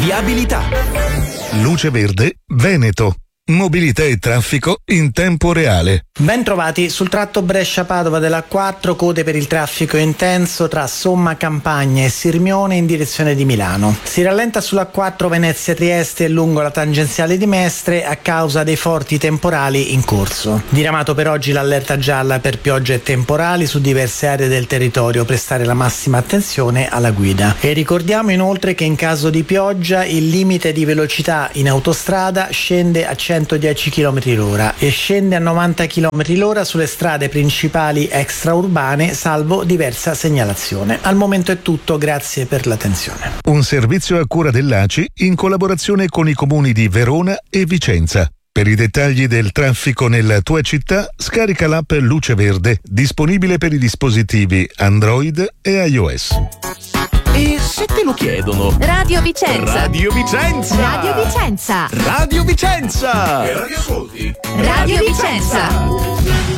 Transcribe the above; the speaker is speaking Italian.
Viabilità. Luce Verde Veneto. Mobilità e traffico in tempo reale. Ben trovati sul tratto Brescia-Padova della A4, code per il traffico intenso tra Somma Campagna e Sirmione in direzione di Milano. Si rallenta sulla A4 Venezia-Trieste e lungo la tangenziale di Mestre a causa dei forti temporali in corso. Diramato per oggi l'allerta gialla per piogge e temporali su diverse aree del territorio, prestare la massima attenzione alla guida. E ricordiamo inoltre che in caso di pioggia il limite di velocità in autostrada scende a 110 km/h e scende a 90 km/h sulle strade principali extraurbane, salvo diversa segnalazione. Al momento è tutto, grazie per l'attenzione. Un servizio a cura dell'ACI in collaborazione con i comuni di Verona e Vicenza. Per i dettagli del traffico nella tua città, scarica l'app Luce Verde, disponibile per i dispositivi Android e iOS. E se te lo chiedono? Radio Vicenza. Radio Vicenza. Radio Vicenza. Radio Vicenza. E radio ascolti? Radio Vicenza.